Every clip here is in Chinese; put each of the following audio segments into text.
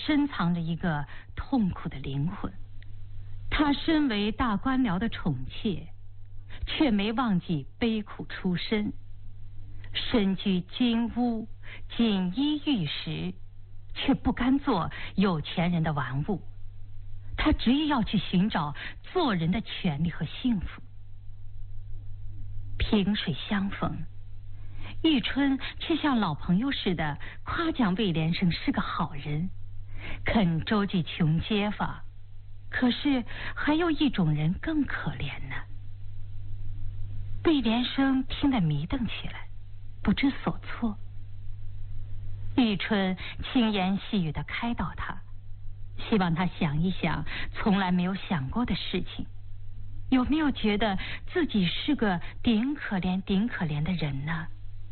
深藏着一个痛苦的灵魂。他身为大官僚的宠妾，却没忘记悲苦出身，身居金屋，锦衣玉食，却不甘做有钱人的玩物。他执意要去寻找做人的权利和幸福。萍水相逢，玉春却像老朋友似的夸奖魏连生是个好人，肯周济穷街坊。可是还有一种人更可怜呢。魏连生听得迷瞪起来，不知所措。玉春轻言细语地开导他，希望他想一想从来没有想过的事情，有没有觉得自己是个顶可怜的人呢？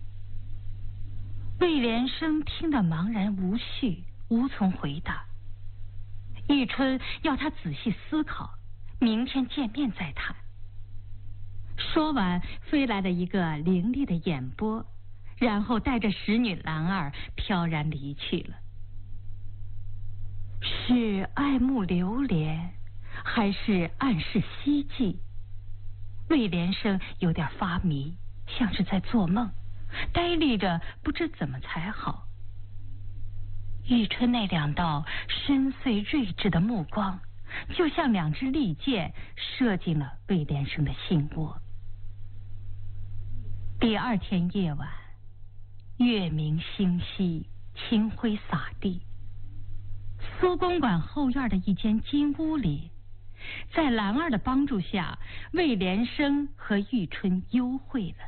魏连生听得茫然无序，无从回答。玉春要他仔细思考，明天见面再谈。说完，飞来了一个凌厉的眼波，然后带着使女兰儿飘然离去了。是爱慕流连，还是暗示希冀？魏连生有点发迷，像是在做梦，呆立着不知怎么才好。玉春那两道深邃睿智的目光，就像两支利箭射进了魏连生的心窝。第二天夜晚，月明星稀，清辉洒地。苏公馆后院的一间金屋里，在兰儿的帮助下，魏连生和玉春幽会了。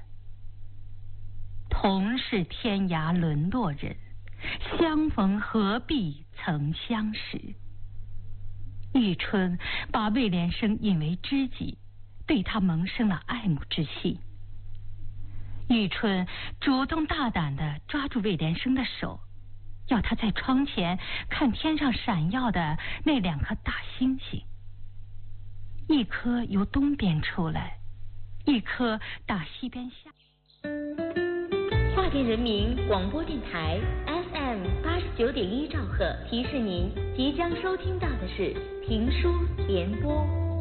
同是天涯沦落人，相逢何必曾相识。玉春把魏连生引为知己，对他萌生了爱慕之心。玉春主动大胆地抓住魏连生的手，要他在窗前看天上闪耀的那两颗大星星，一颗由东边出来，一颗打西边下。 华电人民广播电台 FM89.1兆赫提示您，即将收听到的是评书联播。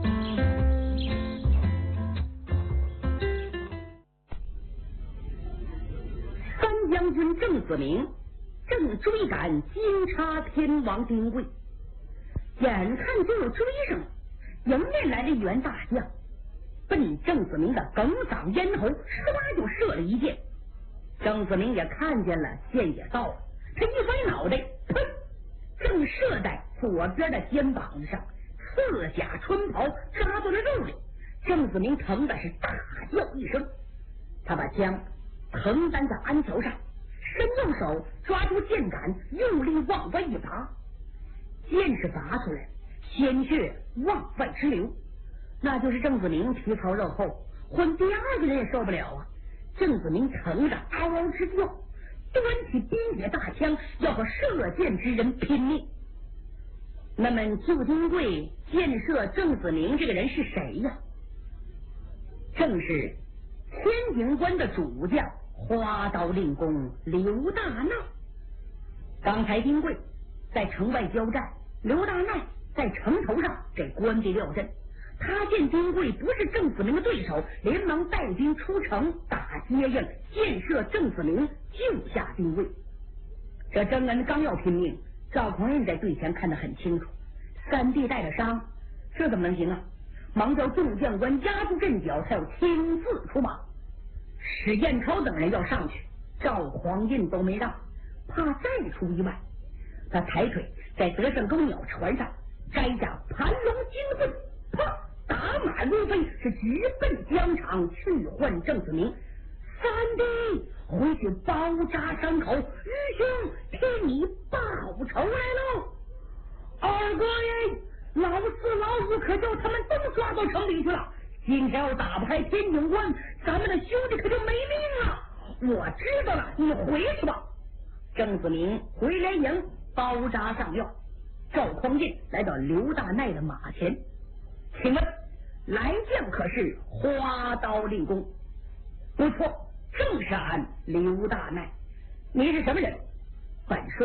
三将军郑子明正追赶金叉天王丁贵，眼看就要追上了，迎面来了一员大将，奔郑子明的哽嗓咽喉唰就射了一箭。郑子明也看见了，箭也到了，他一歪脑袋，砰，正射在左边的肩膀子上，刺甲穿袍扎到了肉里。郑子明疼的是大叫一声，他把枪横担在鞍条上，伸右手抓住箭杆，用力往外一拔，箭是拔出来，鲜血往外直流。那就是郑子明皮糙肉厚，换第二个人也受不了啊！郑子明疼得嗷嗷直叫，端起冰铁大枪要和射箭之人拼命。那么救丁贵箭射郑子明这个人是谁呀？正是天庭关的主将花刀令公刘大奈。刚才丁贵在城外交战，刘大奈在城头上给关闭撂阵。他见丁贵不是郑子明的对手，连忙带兵出城打接应，箭射郑子明，救下丁贵。这郑恩刚要拼命，赵匡胤在队前看得很清楚，三弟带着伤，这怎么能行啊？忙叫众将官压住阵脚，才要亲自出马。史彦超等人要上去，赵匡胤都没让，怕再出意外。他抬腿在德胜沟鸟船上摘下盘龙金棍，啪，打马如飞，是直奔疆场去换郑子明。三弟回去包扎伤口，愚兄替你报仇来喽！二哥耶，老四老五可叫他们都抓到城里去了。今天要打不开天井关，咱们的兄弟可就没命了。我知道了，你回去吧。郑子明回连营包扎上药。赵匡胤来到刘大奈的马前，请问来将可是花刀令公？不错，正是俺刘大奈。你是什么人？本帅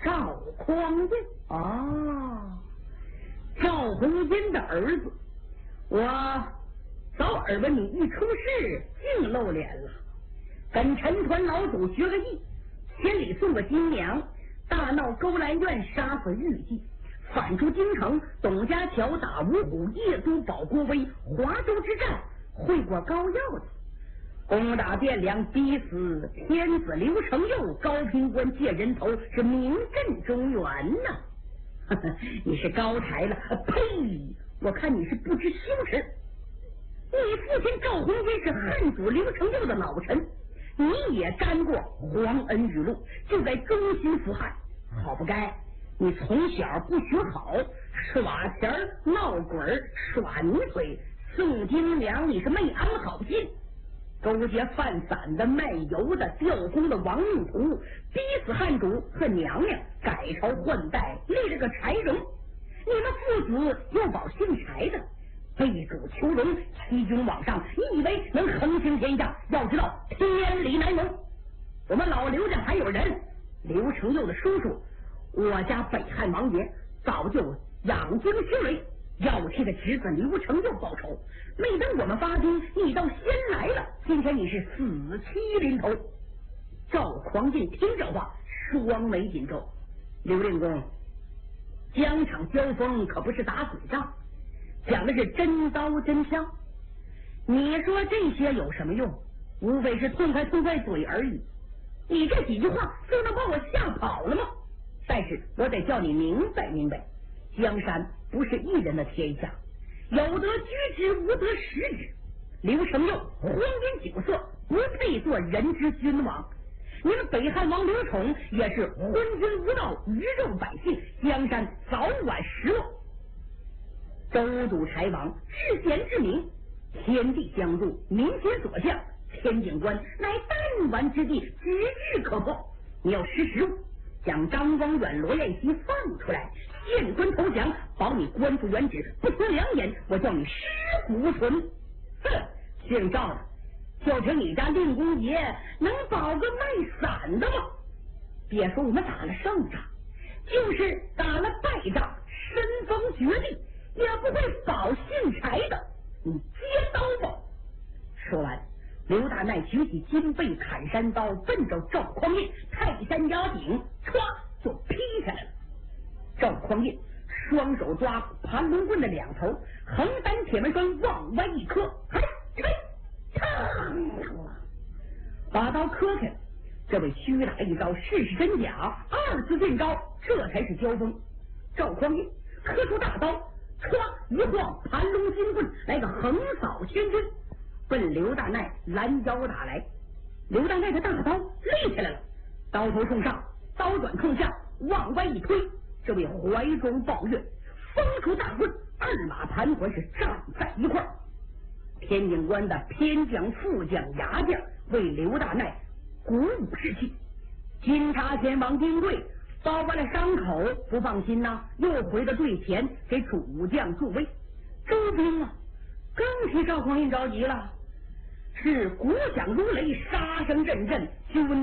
赵匡胤。哦，赵红英的儿子，我早耳闻你一出事竟露脸了，跟陈团老祖学个艺，千里送个金娘，大闹勾栏院杀死玉帝，反出京城，董家桥打五虎，夜都保郭威，华州之战会过高要子，攻打汴梁，逼死天子刘承佑，高平关借人头，是名震中原呐！你是高抬了，呸！我看你是不知羞耻。你父亲赵弘昕是汉主刘承佑的老臣，你也沾过皇恩雨露，就该忠心服汉，好不该你从小不学好，耍钱闹鬼耍泥腿，宋金良你是没安好心，勾结贩散的卖油的吊工的亡命徒，逼死汉主和娘娘，改朝换代，立了个柴荣，你们父子又保姓柴的，背主求荣，欺君罔上，你以为能横行天下？要知道天理难容。我们老刘家还有人，刘承佑的叔叔，我家北汉王爷早就养精蓄锐，要替他侄子刘承佑报仇。没等我们发兵，你倒先来了，今天你是死期临头。赵匡胤听这话，双眉紧皱。刘令公，疆场交锋可不是打嘴仗，讲的是真刀真枪。你说这些有什么用？无非是痛快痛快嘴而已。你这几句话就能把我吓跑了吗？但是我得叫你明白明白，江山不是一人的天下，有得居之，无得食之。刘承佑荒淫酒色，不配做人之君王。你们北汉王刘宠也是昏君无道，鱼肉百姓，江山早晚失落。周主柴王至贤至明，天地相助，民心所向，天井关乃弹丸之地，指日可破。你要识时务，将张光远、罗彦熙放出来，县官投降，保你官复原职，不出2年，我叫你尸骨无存。哼，姓赵的，就凭你家令公爷能保个卖伞的吗？别说我们打了胜仗，就是打了败仗，身逢绝地，也不会保姓柴的。你接刀吧！说完，刘大耐举起金背砍山刀，奔着赵匡胤泰山压顶，唰就劈下来了。赵匡胤双手抓盘龙棍的两头，横担铁门栓往外一磕，把刀磕开了。这位虚打一招，试试真假，2次进招，这才是交锋。赵匡胤磕出大刀，唰一晃盘龙金棍，来个横扫千军，奔刘大耐拦腰打来。刘大耐的大刀立起来了，刀头冲上，刀转冲下，往外一推，这位怀中抱月，风出大棍，2马盘桓是站在一块儿。天井关的偏将、副将、牙将为刘大耐鼓舞士气。金叉前王丁贵包完了伤口，不放心呐，又回到队前给主将助威。周兵啊，更替赵匡胤着急了，是鼓响如雷，杀声阵阵，军